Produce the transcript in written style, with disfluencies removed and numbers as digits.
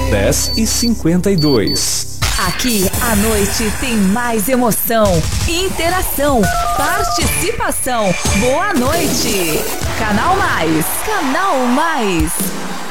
10h52. Aqui a noite tem mais emoção, interação, participação. Boa noite. Canal Mais. Canal Mais.